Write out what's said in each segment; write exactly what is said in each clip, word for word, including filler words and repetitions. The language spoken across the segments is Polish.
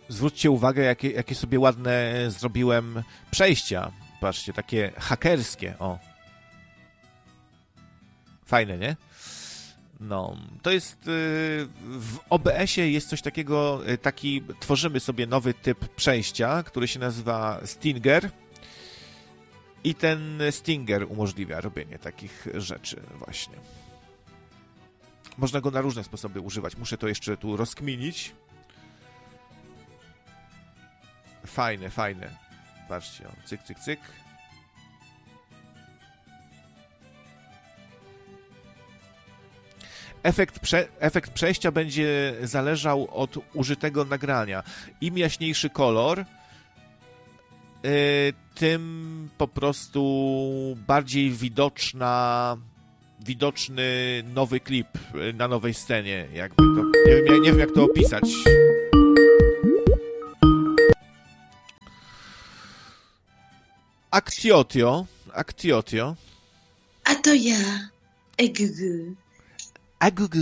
zwróćcie uwagę, jakie, jakie sobie ładne zrobiłem przejścia. Patrzcie, takie hakerskie, o. Fajne, nie? No, to jest w O B S-ie jest coś takiego, taki, tworzymy sobie nowy typ przejścia, który się nazywa Stinger i ten Stinger umożliwia robienie takich rzeczy właśnie. Można go na różne sposoby używać. Muszę to jeszcze tu rozkminić. Fajne, fajne. Patrzcie, o, cyk, cyk, cyk. Efekt, prze, efekt przejścia będzie zależał od użytego nagrania. Im jaśniejszy kolor, yy, tym po prostu bardziej widoczna, widoczny nowy klip na nowej scenie. Jakby to, nie wiem, nie wiem jak to opisać. Actiotio. Actiotio. A to ja. Egugu. Agugu.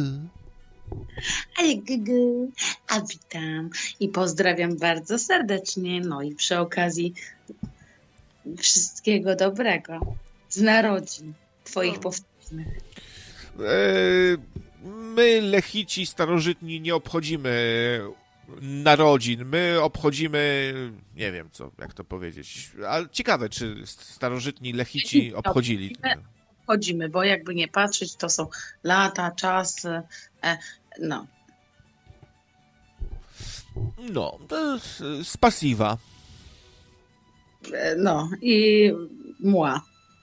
Egugu. A witam i pozdrawiam bardzo serdecznie. No i przy okazji wszystkiego dobrego z narodzin twoich no. powtórnych. My, Lechici starożytni, nie obchodzimy narodzin. My obchodzimy, nie wiem co, jak to powiedzieć, ale ciekawe, czy starożytni Lechici obchodzili. Obchodzimy, bo jakby nie patrzeć, to są lata, czasy, e, no. No, to jest z pasiva. E, no i mła.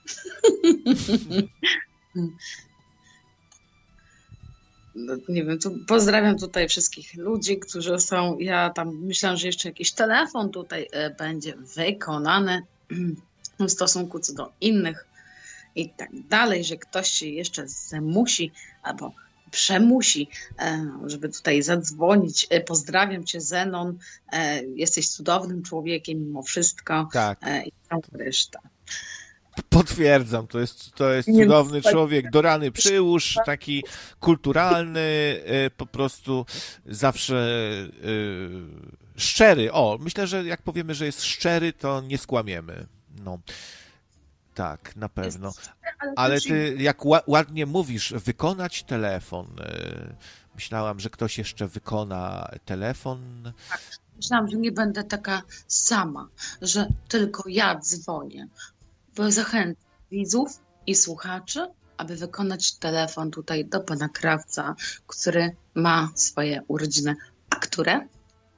No, nie wiem, tu pozdrawiam tutaj wszystkich ludzi, którzy są, ja tam myślałam, że jeszcze jakiś telefon tutaj będzie wykonany w stosunku co do innych i tak dalej, że ktoś się jeszcze zmusi albo przemusi, żeby tutaj zadzwonić. Pozdrawiam cię, Zenon, jesteś cudownym człowiekiem mimo wszystko. Tak. I cała reszta. Potwierdzam, to jest, to jest cudowny człowiek, do rany przyłóż, taki kulturalny, po prostu zawsze szczery. O, myślę, że jak powiemy, że jest szczery, to nie skłamiemy. No, tak, na pewno. Ale ty, jak ładnie mówisz, wykonać telefon. Myślałam, że ktoś jeszcze wykona telefon. Tak, myślałam, że nie będę taka sama, że tylko ja dzwonię. Bo zachęcam widzów i słuchaczy, aby wykonać telefon tutaj do pana Krawca, który ma swoje urodziny. A które?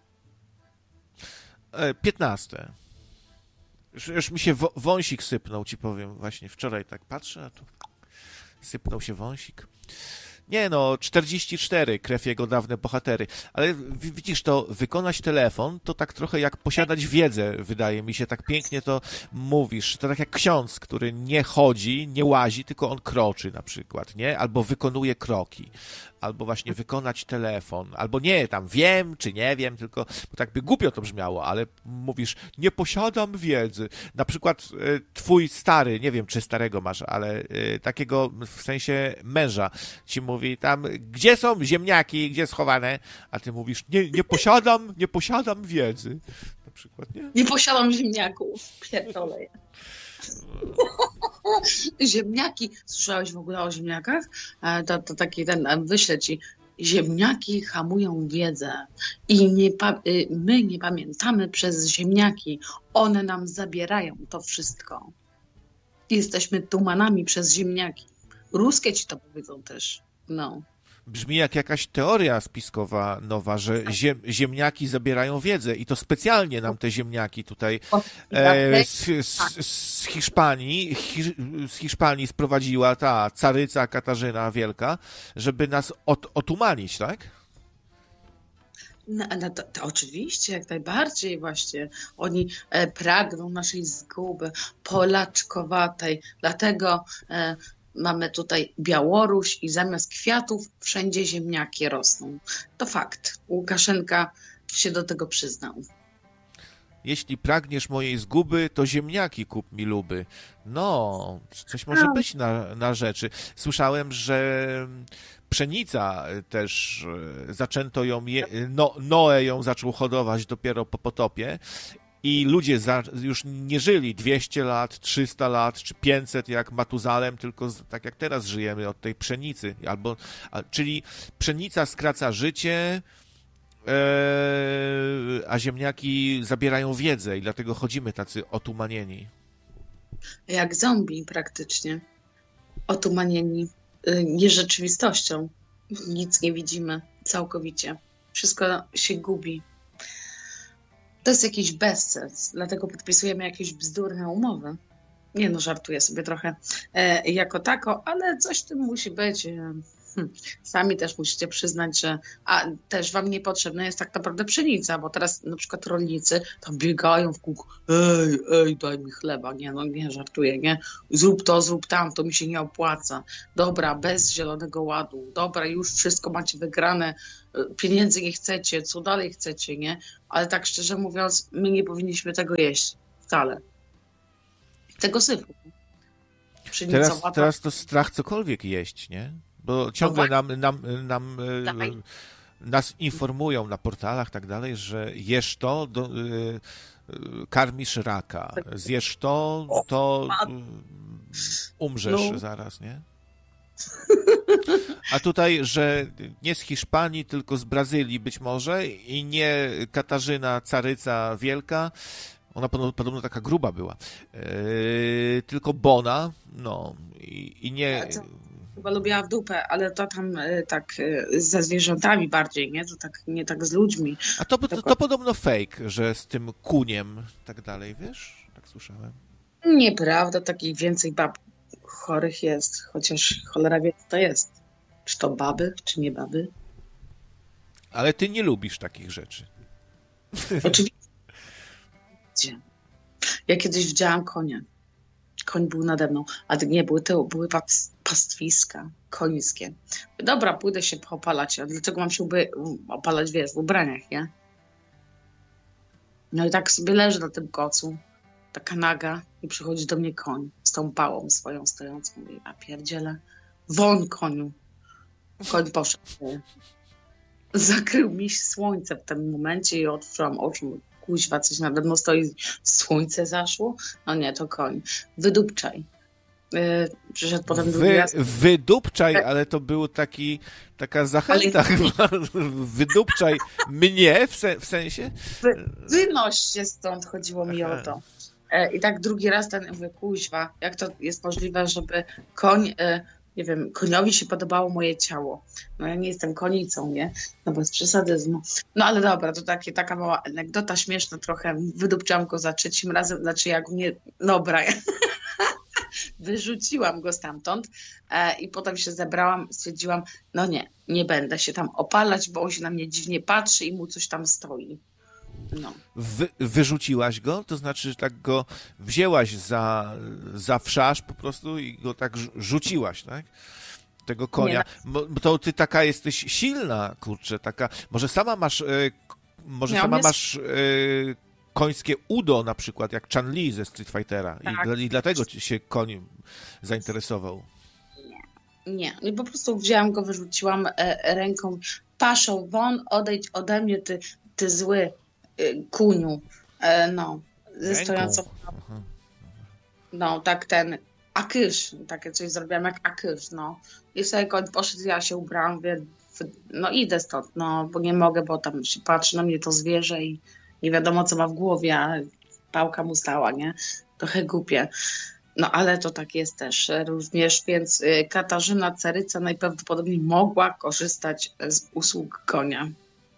piętnaste. Już, już mi się wo- wąsik sypnął, ci powiem. Właśnie wczoraj tak patrzę, a tu sypnął się wąsik. Nie no, czterdzieści cztery, krew jego dawne bohatery. Ale widzisz, to wykonać telefon, to tak trochę jak posiadać wiedzę, wydaje mi się, tak pięknie to mówisz. To tak jak ksiądz, który nie chodzi, nie łazi, tylko on kroczy na przykład, nie? Albo wykonuje kroki. Albo właśnie wykonać telefon. Albo nie, tam wiem, czy nie wiem, tylko, bo tak by głupio to brzmiało, ale mówisz, nie posiadam wiedzy. Na przykład y, twój stary, nie wiem, czy starego masz, ale y, takiego w sensie męża ci mówi tam, gdzie są ziemniaki, gdzie schowane, a ty mówisz, nie, nie posiadam, nie posiadam wiedzy. Na przykład, nie? Nie posiadam ziemniaków. Pierdolę. Ziemniaki. Słyszałeś w ogóle o ziemniakach? To, to taki ten, wyślę ci. Ziemniaki hamują wiedzę i nie pa- my nie pamiętamy przez ziemniaki. One nam zabierają to wszystko. Jesteśmy tumanami przez ziemniaki. Ruskie ci to powiedzą też. No. Brzmi jak jakaś teoria spiskowa nowa, że ziem, ziemniaki zabierają wiedzę i to specjalnie nam te ziemniaki tutaj e, z, z, z Hiszpanii hi, z Hiszpanii sprowadziła ta caryca Katarzyna Wielka, żeby nas ot, otumanić, tak? No, no to, to oczywiście, jak najbardziej właśnie. Oni e, pragną naszej zguby polaczkowatej, dlatego e, mamy tutaj Białoruś i zamiast kwiatów wszędzie ziemniaki rosną. To fakt. Łukaszenka się do tego przyznał. jeśli pragniesz mojej zguby, to ziemniaki kup mi luby. No, coś może być na, na rzeczy. Słyszałem, że pszenica też zaczęto ją, je, no, Noe ją zaczął hodować dopiero po potopie i ludzie za, już nie żyli dwieście lat, trzysta lat czy pięćset jak Matuzalem, tylko z, tak jak teraz żyjemy od tej pszenicy. Albo, a, czyli pszenica skraca życie, e, a ziemniaki zabierają wiedzę i dlatego chodzimy tacy otumanieni. Jak zombie praktycznie. Otumanieni y, nierzeczywistością. Nic nie widzimy całkowicie. Wszystko się gubi. To jest jakiś bezsens, dlatego podpisujemy jakieś bzdurne umowy. Nie no, żartuję sobie trochę e, jako tako, ale coś w tym musi być. E, hm. Sami też musicie przyznać, że a też wam niepotrzebna jest tak naprawdę pszenica, bo teraz na przykład rolnicy tam biegają w kółko, ej, ej, daj mi chleba. Nie no, nie żartuję, nie? Zrób to, zrób tam, to mi się nie opłaca. Dobra, bez Zielonego Ładu. Dobra, już wszystko macie wygrane, pieniędzy nie chcecie, co dalej chcecie, nie? Ale tak szczerze mówiąc, my nie powinniśmy tego jeść wcale. Tego syfu. Teraz, teraz to strach cokolwiek jeść, nie? Bo ciągle no nam, nam, nam Dawaj. nas informują na portalach tak dalej, że jesz to, do, y, y, karmisz raka. Zjesz to, to y, umrzesz no. zaraz, nie? A tutaj, że nie z Hiszpanii, tylko z Brazylii być może i nie Katarzyna Caryca Wielka, ona podobno, podobno taka gruba była, yy, tylko Bona, no i, i nie... Chyba lubiła w dupę, ale to tam tak ze zwierzętami bardziej, nie? To tak nie tak z ludźmi. A to, to, to podobno fake, że z tym kuniem tak dalej, wiesz? Tak słyszałem. Nieprawda, takich więcej bab chorych jest, chociaż cholera wie, co to jest. Czy to baby, czy nie baby? Ale ty nie lubisz takich rzeczy. Oczywiście. Ja kiedyś widziałam konia. Koń był nade mną, a nie, były to były pastwiska końskie. Dobra, pójdę się opalać. A dlaczego mam się uby- opalać, wiesz, w ubraniach, nie? No i tak sobie leżę na tym kocu, taka naga i przychodzi do mnie koń z tą pałą swoją stojącą. Mówię, a pierdzielę, won koniu. Koń poszedł. Zakrył mi słońce w tym momencie i otworzyłam oczy. Kuźwa, coś nade mną stoi, słońce zaszło? No nie, to koń. Wydupczaj. Yy, przyszedł potem drugi Wy, raz. Wydupczaj, ale to był taki, taka zachęta chyba. Wydupczaj mnie w, se, w sensie? Wy, wynoś się stąd, chodziło mi Aha. o to. Yy, I tak drugi raz ten, mówię, kuźwa, jak to jest możliwe, żeby koń... Yy, nie wiem, koniowi się podobało moje ciało. No ja nie jestem konicą, nie? No bez przesadyzmu. No ale dobra, to takie, taka mała anegdota śmieszna trochę. Wydupczyłam go za trzecim razem, znaczy jak mnie, dobra, wyrzuciłam go stamtąd e, i potem się zebrałam, stwierdziłam, no nie, nie będę się tam opalać, bo on się na mnie dziwnie patrzy i mu coś tam stoi. No. Wy, wyrzuciłaś go? To znaczy, że tak go wzięłaś za, za wszasz po prostu i go tak rzuciłaś, tak? Tego konia. Nie, no. Bo to ty taka jesteś silna, kurczę, taka... Może sama masz... E, może Miał sama jest... masz e, końskie udo na przykład, jak Chun-Li ze Street Fightera. Tak. I, I dlatego ci się koń zainteresował. Nie, nie. I po prostu wzięłam go, wyrzuciłam e, ręką. Paszą, won, odejdź ode mnie, ty, ty zły kuniu, no, ze stojącą, no, tak ten akysz, takie coś zrobiłam jak akysz, no, i sobie koń poszedł, ja się ubrałam, mówię, no idę stąd, no, bo nie mogę, bo tam się patrzy na mnie to zwierzę i nie wiadomo, co ma w głowie, a pałka mu stała, nie, trochę głupie, no, ale to tak jest też również, więc Katarzyna Caryca najprawdopodobniej mogła korzystać z usług konia.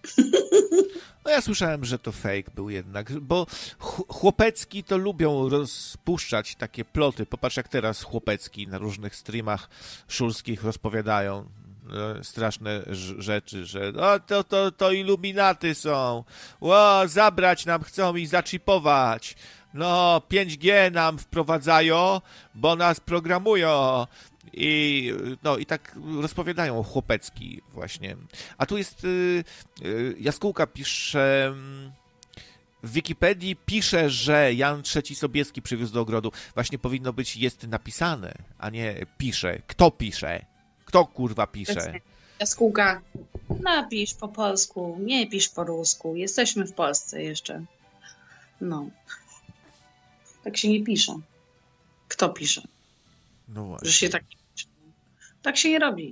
No ja słyszałem, że to fake był jednak, bo chłopecki to lubią rozpuszczać takie ploty. Popatrz, jak teraz chłopecki na różnych streamach szulskich rozpowiadają straszne rzeczy, że o, to, to, to iluminaty są, o, zabrać nam chcą i zaczipować. No, pięć G nam wprowadzają, bo nas programują. I, no, i tak rozpowiadają chłopecki właśnie. A tu jest y, y, Jaskółka pisze w Wikipedii pisze, że Jan trzeci Sobieski przywiózł do ogrodu. Właśnie powinno być jest napisane, a nie pisze. Kto pisze? Kto kurwa pisze? Jaskółka, napisz po polsku, nie pisz po rusku. Jesteśmy w Polsce jeszcze. No. Tak się nie pisze. Kto pisze? No właśnie. Że się tak nie pisze. Tak się nie robi.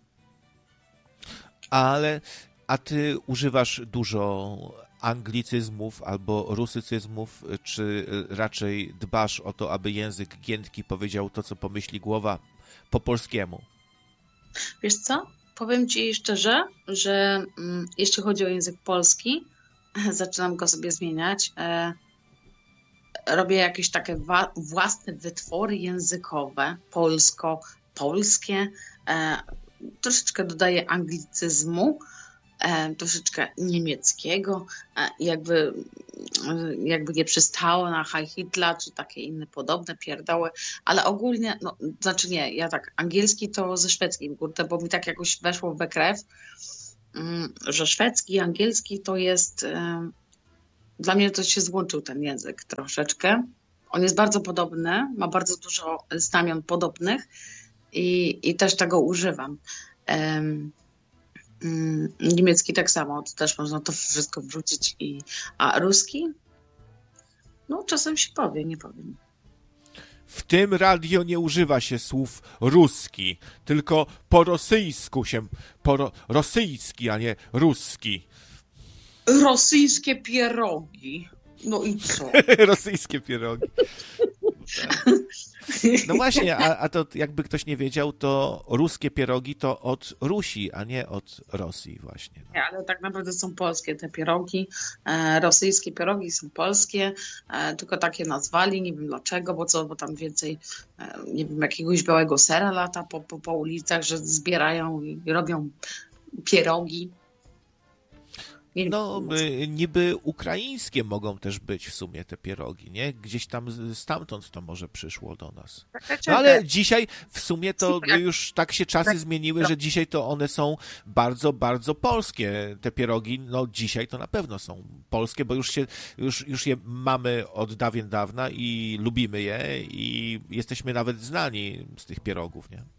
Ale, a ty używasz dużo anglicyzmów albo rusycyzmów, czy raczej dbasz o to, aby język giętki powiedział to, co pomyśli głowa po polskiemu? Wiesz co? Powiem ci szczerze, że mm, jeśli chodzi o język polski, zaczynam go sobie zmieniać. E, robię jakieś takie wa- własne wytwory językowe, polsko-polskie. E, troszeczkę dodaję anglicyzmu, e, troszeczkę niemieckiego, e, jakby, e, jakby nie przystało na Heil Hitler, czy takie inne podobne pierdoły, ale ogólnie, no, znaczy nie, ja tak, angielski to ze szwedzkim, kurde, bo mi tak jakoś weszło we krew, mm, że szwedzki i angielski to jest, e, dla mnie to się złączył ten język troszeczkę. On jest bardzo podobny, ma bardzo dużo znamion podobnych i, i też tego używam. Um, um, niemiecki tak samo, to też można to wszystko wrzucić. I, a ruski? No czasem się powie, nie powiem. W tym radio nie używa się słów ruski, tylko po rosyjsku się, po ro, rosyjski, a nie ruski. Rosyjskie pierogi. No i co? Rosyjskie pierogi. No właśnie, a, a to jakby ktoś nie wiedział, to ruskie pierogi to od Rusi, a nie od Rosji właśnie. Nie, ale tak naprawdę są polskie te pierogi. E, rosyjskie pierogi są polskie, e, tylko takie nazwali, nie wiem dlaczego, bo co, bo tam więcej, e, nie wiem, jakiegoś białego sera lata po, po, po ulicach, że zbierają i robią pierogi. Nie No, wiem, niby ukraińskie mogą też być w sumie te pierogi, nie? Gdzieś tam stamtąd to może przyszło do nas. No ale dzisiaj w sumie to już tak się czasy zmieniły, że dzisiaj to one są bardzo, bardzo polskie. Te pierogi, no dzisiaj to na pewno są polskie, bo już się, już, już je mamy od dawien dawna i lubimy je i jesteśmy nawet znani z tych pierogów, nie?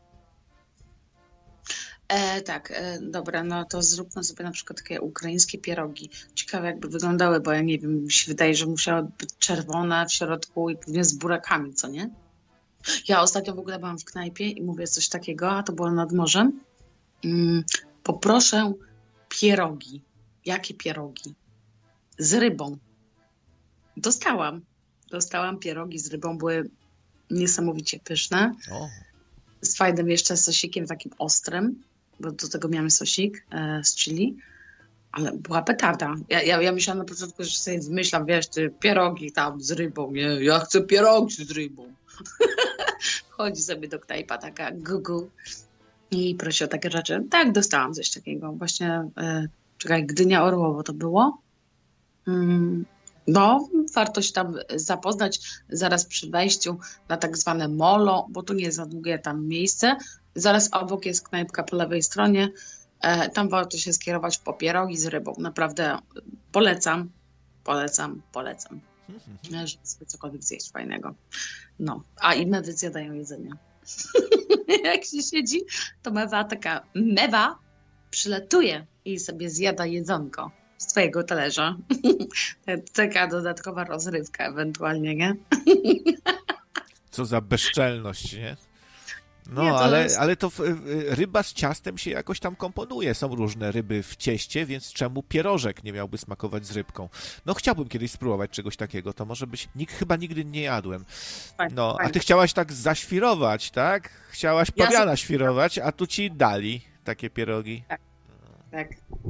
E, tak, e, dobra, no to zróbmy sobie na przykład takie ukraińskie pierogi. Ciekawe jakby wyglądały, bo ja nie wiem, mi się wydaje, że musiały być czerwone w środku i pewnie z burakami, co nie? Ja ostatnio w ogóle byłam w knajpie i mówię coś takiego, a to było nad morzem. Mm, poproszę pierogi. Jakie pierogi? Z rybą. Dostałam. Dostałam pierogi z rybą, były niesamowicie pyszne. O. Z fajnym jeszcze sosikiem takim ostrym, bo do tego miałam sosik e, z chili, ale była petarda. Ja, ja, ja myślałam na początku, że sobie zmyślam, wiesz, ty pierogi tam z rybą, nie? Ja chcę pierogi z rybą. Chodzi sobie do knajpa taka gugu i prosi o takie rzeczy. Tak, dostałam coś takiego. Właśnie, e, czekaj, Gdynia Orłowo to było. Mm. No, warto się tam zapoznać zaraz przy wejściu na tak zwane molo, bo tu nie jest za długie tam miejsce. Zaraz obok jest knajpka po lewej stronie. E, tam warto się skierować po pierogi z rybą. Naprawdę polecam, polecam, polecam. Żeby sobie cokolwiek zjeść fajnego. No, a i mewy zjadają jedzenie. Jak się siedzi, to mewa taka, mewa przylatuje i sobie zjada jedzonko z twojego talerza. Taka dodatkowa rozrywka ewentualnie, nie? Co za bezczelność, nie? No, Nie, to ale, jest- ale to w- ryba z ciastem się jakoś tam komponuje. Są różne ryby w cieście, więc czemu pierożek nie miałby smakować z rybką? No, chciałbym kiedyś spróbować czegoś takiego. To może być... Nikt, chyba nigdy nie jadłem. Fajnie, No, a fajnie. ty chciałaś tak zaświrować, tak? Chciałaś Ja pawiana sobie- świrować, a tu ci dali takie pierogi. Tak.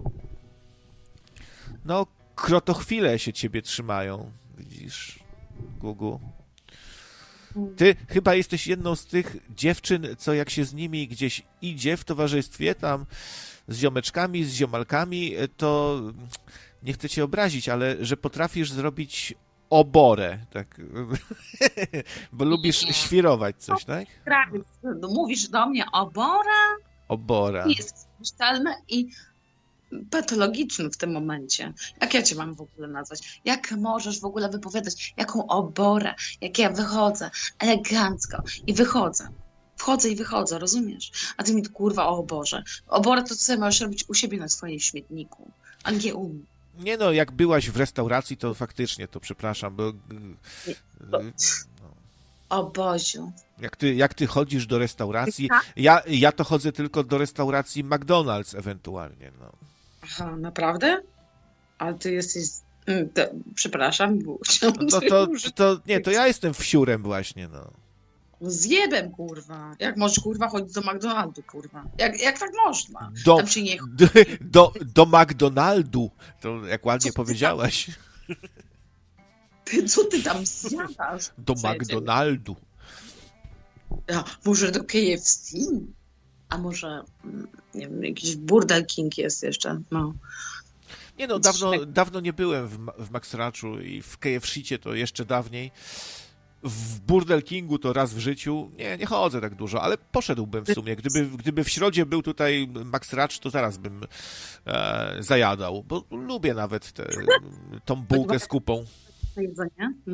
No, krotochwile się ciebie trzymają, widzisz, Gugu. Ty chyba jesteś jedną z tych dziewczyn, co jak się z nimi gdzieś idzie w towarzystwie, tam z ziomeczkami, z ziomalkami, to nie chcę cię obrazić, ale że potrafisz zrobić oborę, tak, bo lubisz Nie. świrować coś, tak? Krawiec, no, mówisz do mnie obora, Obora. jest śmiertelne i patologiczny w tym momencie. Jak ja cię mam w ogóle nazwać? Jak możesz w ogóle wypowiadać, jaką oborę, jak ja wychodzę elegancko i wychodzę. Wchodzę i wychodzę, rozumiesz? A ty mi tu kurwa o oborze. Oborę to ty sobie możesz robić u siebie na swoim śmietniku, a nie u mnie. Nie no, jak byłaś w restauracji, to faktycznie, to przepraszam, bo... Bo... O Boziu. Jak ty, jak ty chodzisz do restauracji, ja, ja to chodzę tylko do restauracji McDonald's ewentualnie, no. Aha, naprawdę? A ty jesteś... To, przepraszam, bo chciałam... No to, to, to, nie, to ja jestem wsiurem właśnie, no. Zjebem, kurwa. Jak możesz, kurwa, chodzić do McDonaldu, kurwa? Jak, jak tak można? Do, Tam się nie... do, do, do McDonaldu, to jak ładnie Co powiedziałaś. Ty, co ty tam zjadasz? Do Co ja McDonaldu. cię- A, może do K F C? A może, mm, nie wiem, jakiś Burger King jest jeszcze, no. Nie no, dawno, dawno nie byłem w, Ma- w Max Ranchu i w K F C to jeszcze dawniej. W Burger Kingu to raz w życiu. Nie, nie chodzę tak dużo, ale poszedłbym w sumie. Gdyby, gdyby w środzie był tutaj Max Ranch, to zaraz bym e, zajadał, bo lubię nawet tę tą bułkę z kupą. Jedzenie?